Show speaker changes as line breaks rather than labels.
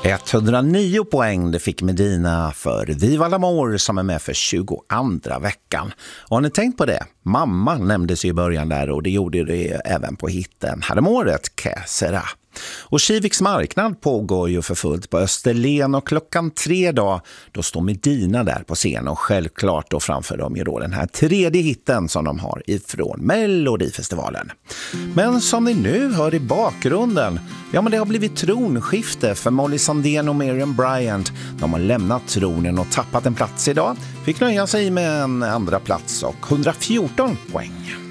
109 poäng det fick Medina för Viva l'Amour som är med för 22:a veckan. Och har ni tänkt på det? Mamma nämndes ju i början där och det gjorde det även på hitten häromåret, Que sera. Och Kiviks marknad pågår ju för fullt på Österlen och klockan 3 då står Medina där på scen och självklart då framför dem ju då den här tredje hitten som de har ifrån Melodifestivalen. Men som ni nu hör i bakgrunden, ja men det har blivit tronskifte för Molly Sandén och Miriam Bryant. De har lämnat tronen och tappat en plats idag. Fick nöja sig med en andra plats och 114 poäng.